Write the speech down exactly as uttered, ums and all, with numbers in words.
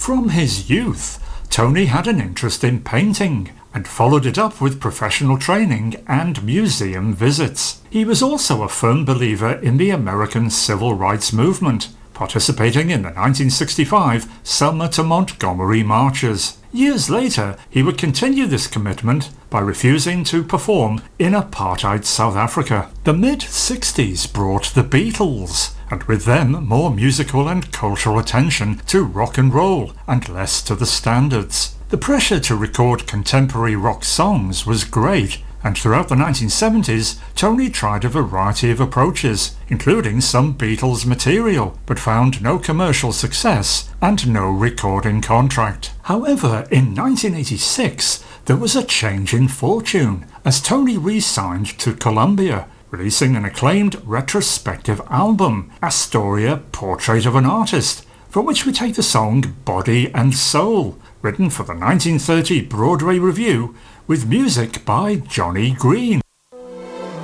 From his youth, Tony had an interest in painting and followed it up with professional training and museum visits. He was also a firm believer in the American civil rights movement, participating in the nineteen sixty-five Selma to Montgomery marches. Years later, he would continue this commitment by refusing to perform in apartheid South Africa. The mid-sixties brought the Beatles, and with them more musical and cultural attention to rock and roll and less to the standards. The pressure to record contemporary rock songs was great, and throughout the nineteen seventies, Tony tried a variety of approaches, including some Beatles material, but found no commercial success and no recording contract. However, in nineteen eighty-six, there was a change in fortune, as Tony re-signed to Columbia, releasing an acclaimed retrospective album, Astoria Portrait of an Artist, from which we take the song Body and Soul, written for the nineteen thirty Broadway review, with music by Johnny Green.